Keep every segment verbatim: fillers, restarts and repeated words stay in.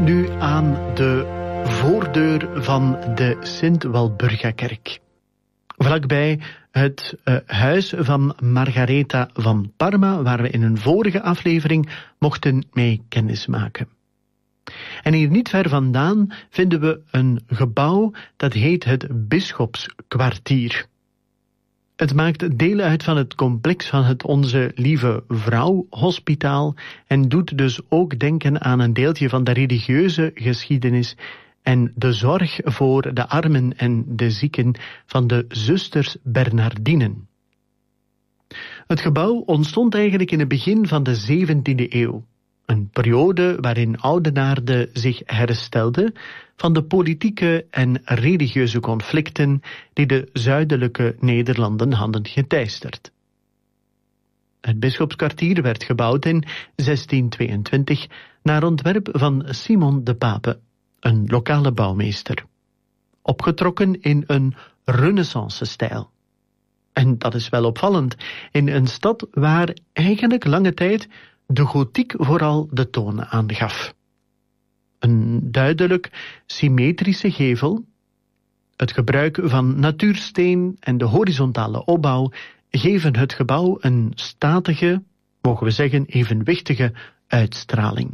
Nu aan de voordeur van de Sint-Walburgakerk. Vlakbij het uh, huis van Margaretha van Parma, waar we in een vorige aflevering mochten mee kennismaken. En hier niet ver vandaan vinden we een gebouw dat heet het Bisschopskwartier. Het maakt deel uit van het complex van het Onze Lieve Vrouw Hospitaal en doet dus ook denken aan een deeltje van de religieuze geschiedenis en de zorg voor de armen en de zieken van de zusters Bernardinen. Het gebouw ontstond eigenlijk in het begin van de zeventiende eeuw. Een periode waarin Oudenaarde zich herstelde van de politieke en religieuze conflicten die de zuidelijke Nederlanden hadden geteisterd. Het Bisschopskwartier werd gebouwd in zestien tweeëntwintig naar ontwerp van Simon de Pape, een lokale bouwmeester. Opgetrokken in een renaissance-stijl. En dat is wel opvallend, in een stad waar eigenlijk lange tijd de gotiek vooral de tonen aangaf. Een duidelijk symmetrische gevel, het gebruik van natuursteen en de horizontale opbouw geven het gebouw een statige, mogen we zeggen evenwichtige uitstraling.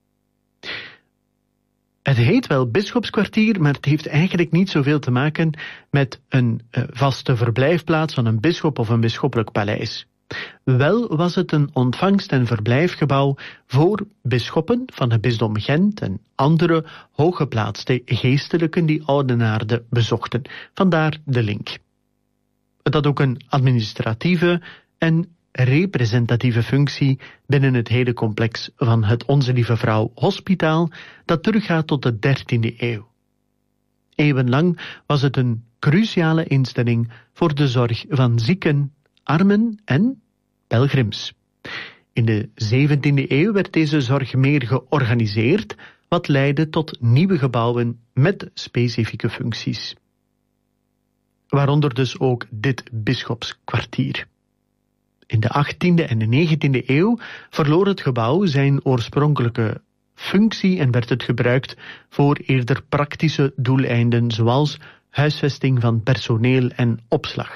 Het heet wel Bisschopskwartier, maar het heeft eigenlijk niet zoveel te maken met een uh, vaste verblijfplaats van een bisschop of een bisschoppelijk paleis. Wel was het een ontvangst- en verblijfgebouw voor bisschoppen van het bisdom Gent en andere hooggeplaatste geestelijken die Oudenaarde bezochten. Vandaar de link. Het had ook een administratieve en representatieve functie binnen het hele complex van het Onze Lieve Vrouw Hospitaal, dat teruggaat tot de dertiende eeuw. Eeuwenlang was het een cruciale instelling voor de zorg van zieken, armen en pelgrims. In de zeventiende eeuw werd deze zorg meer georganiseerd, wat leidde tot nieuwe gebouwen met specifieke functies. Waaronder dus ook dit Bisschopskwartier. In de achttiende en de negentiende eeuw verloor het gebouw zijn oorspronkelijke functie en werd het gebruikt voor eerder praktische doeleinden zoals huisvesting van personeel en opslag.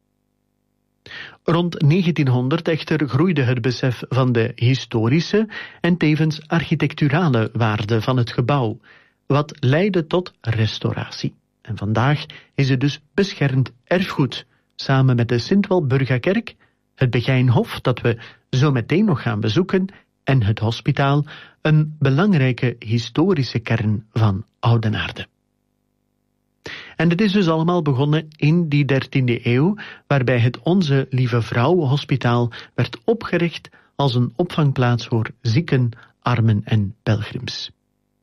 Rond negentienhonderd echter groeide het besef van de historische en tevens architecturale waarde van het gebouw, wat leidde tot restauratie. En vandaag is het dus beschermd erfgoed, samen met de Sint-Walburgakerk, het Begijnhof dat we zo meteen nog gaan bezoeken en het hospitaal, een belangrijke historische kern van Oudenaarde. En dit is dus allemaal begonnen in die dertiende eeuw, waarbij het Onze Lieve Vrouw Hospitaal werd opgericht als een opvangplaats voor zieken, armen en pelgrims.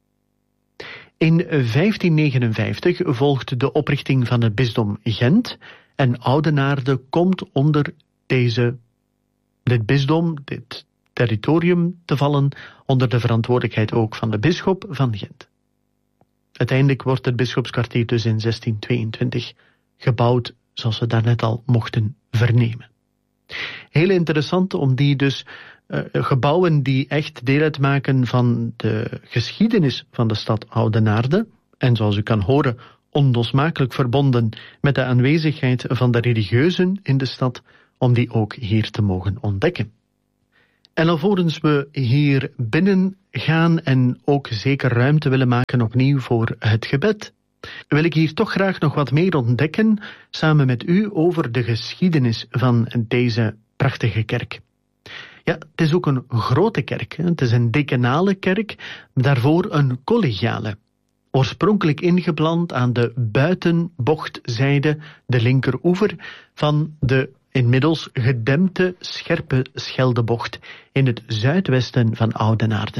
In vijftien negenenvijftig volgt de oprichting van het bisdom Gent en Oudenaarde komt onder deze, dit bisdom, dit territorium te vallen, onder de verantwoordelijkheid ook van de bisschop van Gent. Uiteindelijk wordt het Bisschopskwartier dus in zestien tweeëntwintig gebouwd, zoals we daarnet al mochten vernemen. Heel interessant om die dus uh, gebouwen die echt deel uitmaken van de geschiedenis van de stad Oudenaarde, en zoals u kan horen, onlosmakelijk verbonden met de aanwezigheid van de religieuzen in de stad, om die ook hier te mogen ontdekken. En alvorens we hier binnen gaan en ook zeker ruimte willen maken opnieuw voor het gebed, wil ik hier toch graag nog wat meer ontdekken samen met u over de geschiedenis van deze prachtige kerk. Ja, het is ook een grote kerk. Hè? Het is een decanale kerk, daarvoor een collegiale. Oorspronkelijk ingeplant aan de buitenbochtzijde, de linkeroever, van de inmiddels gedempte scherpe Scheldebocht in het zuidwesten van Oudenaarde.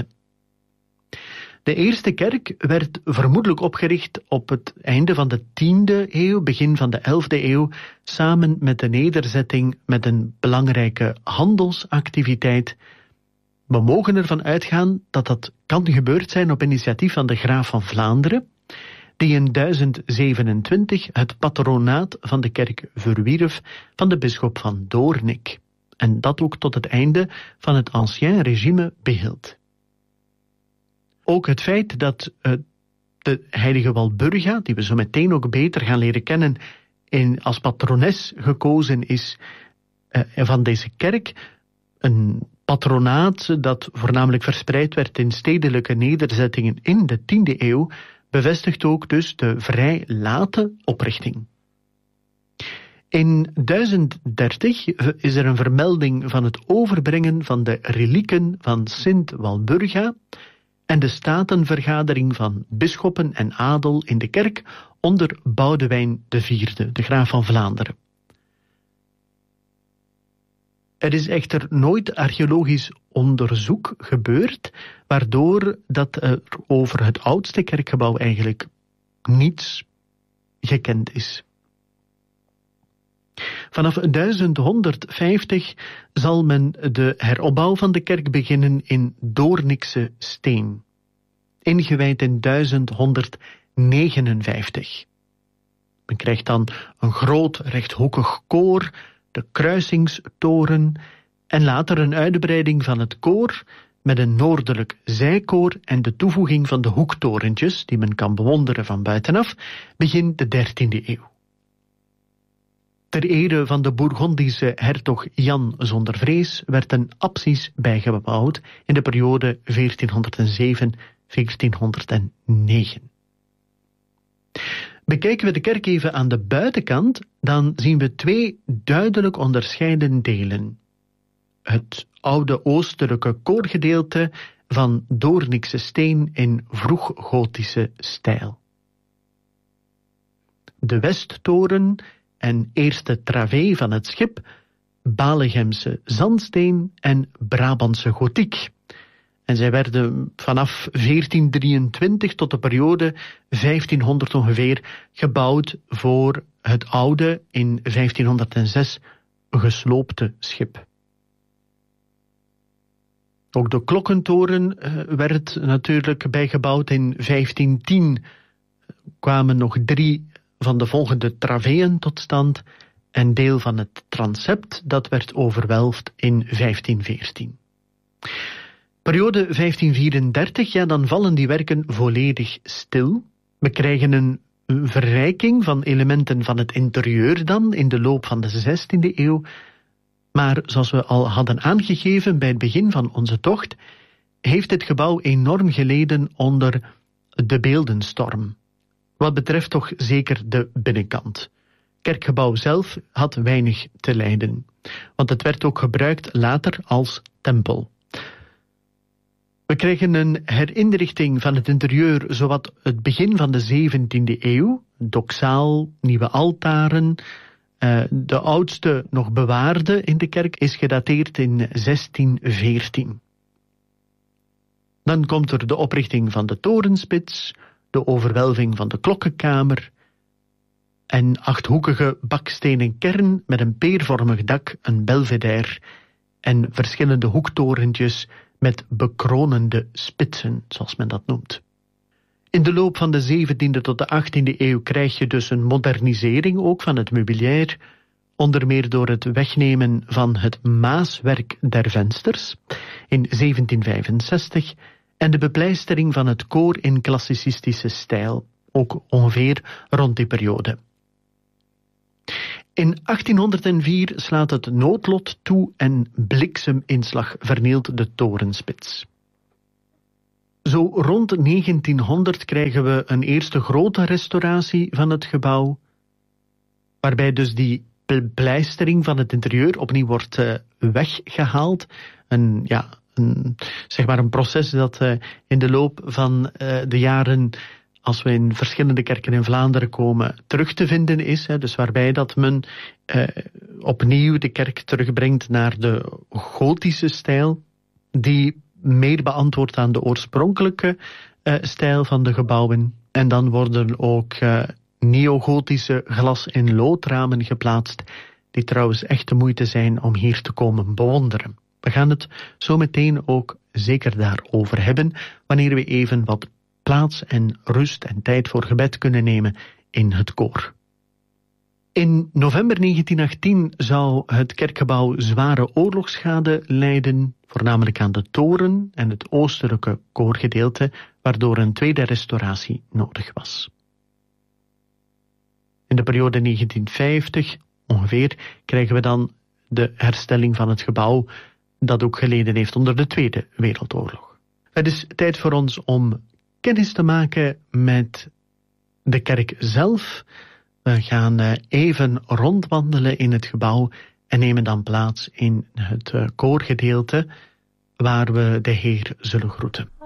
De eerste kerk werd vermoedelijk opgericht op het einde van de tiende eeuw, begin van de elfde eeuw, samen met de nederzetting met een belangrijke handelsactiviteit. We mogen ervan uitgaan dat dat kan gebeurd zijn op initiatief van de graaf van Vlaanderen, die in duizend zevenentwintig het patronaat van de kerk verwierf van de bisschop van Doornik, en dat ook tot het einde van het ancien regime behield. Ook het feit dat uh, de heilige Walburga, die we zo meteen ook beter gaan leren kennen, in, als patrones gekozen is uh, van deze kerk, een patronaat dat voornamelijk verspreid werd in stedelijke nederzettingen in de tiende eeuw, bevestigt ook dus de vrij late oprichting. In duizend dertig is er een vermelding van het overbrengen van de relieken van Sint Walburga en de statenvergadering van bisschoppen en adel in de kerk onder Boudewijn de vierde, de graaf van Vlaanderen. Er is echter nooit archeologisch onderzoek gebeurd, waardoor dat er over het oudste kerkgebouw eigenlijk niets gekend is. Vanaf duizend honderdvijftig zal men de heropbouw van de kerk beginnen in Doornikse steen, ingewijd in duizend honderdnegenenvijftig. Men krijgt dan een groot rechthoekig koor, de kruisingstoren en later een uitbreiding van het koor met een noordelijk zijkoor en de toevoeging van de hoektorentjes, die men kan bewonderen van buitenaf, begin de dertiende eeuw. Ter ere van de Bourgondische hertog Jan zonder vrees werd een apsis bijgebouwd in de periode veertienhonderdzeven tot veertienhonderdnegen. Bekijken we de kerk even aan de buitenkant, dan zien we twee duidelijk onderscheiden delen. Het oude oostelijke koorgedeelte van Doornikse steen in vroeggotische stijl. De westtoren en eerste travee van het schip, Balegemse zandsteen en Brabantse gotiek. En zij werden vanaf veertien drieëntwintig tot de periode vijftienhonderd ongeveer gebouwd voor het oude in vijftienhonderdzes gesloopte schip. Ook de klokkentoren werd natuurlijk bijgebouwd in vijftientien. Kwamen nog drie van de volgende traveeën tot stand en deel van het transept dat werd overwelfd in vijftien veertien. Periode vijftien vierendertig, ja, dan vallen die werken volledig stil. We krijgen een verrijking van elementen van het interieur dan in de loop van de zestiende eeuw. Maar zoals we al hadden aangegeven bij het begin van onze tocht, heeft het gebouw enorm geleden onder de beeldenstorm. Wat betreft toch zeker de binnenkant. Het kerkgebouw zelf had weinig te lijden, want het werd ook gebruikt later als tempel. We krijgen een herinrichting van het interieur zowat het begin van de zeventiende eeuw, doxaal, nieuwe altaren. Uh, de oudste nog bewaarde in de kerk is gedateerd in zestien veertien. Dan komt er de oprichting van de torenspits, de overwelving van de klokkenkamer, en achthoekige bakstenen kern met een peervormig dak, een belvedere en verschillende hoektorentjes met bekronende spitsen, zoals men dat noemt. In de loop van de zeventiende tot de achttiende eeuw krijg je dus een modernisering ook van het meubilair, onder meer door het wegnemen van het maaswerk der vensters in zeventien vijfenzestig en de bepleistering van het koor in klassicistische stijl, ook ongeveer rond die periode. In achttienhonderdvier slaat het noodlot toe en blikseminslag vernielt de torenspits. Zo rond negentienhonderd krijgen we een eerste grote restauratie van het gebouw, waarbij dus die bepleistering van het interieur opnieuw wordt uh, weggehaald. Een, ja, een, zeg maar een proces dat uh, in de loop van uh, de jaren, als we in verschillende kerken in Vlaanderen komen, terug te vinden is. Hè, dus waarbij dat men uh, opnieuw de kerk terugbrengt naar de gotische stijl, die meer beantwoordt aan de oorspronkelijke uh, stijl van de gebouwen. En dan worden ook uh, neogotische glas- en loodramen geplaatst, die trouwens echt de moeite zijn om hier te komen bewonderen. We gaan het zo meteen ook zeker daarover hebben, wanneer we even wat plaats en rust en tijd voor gebed kunnen nemen in het koor. In november negentien achttien zou het kerkgebouw zware oorlogsschade lijden, voornamelijk aan de toren en het oostelijke koorgedeelte, waardoor een tweede restauratie nodig was. In de periode negentien vijftig ongeveer krijgen we dan de herstelling van het gebouw dat ook geleden heeft onder de Tweede Wereldoorlog. Het is tijd voor ons om kennis te maken met de kerk zelf. We gaan even rondwandelen in het gebouw en nemen dan plaats in het koorgedeelte waar we de Heer zullen groeten.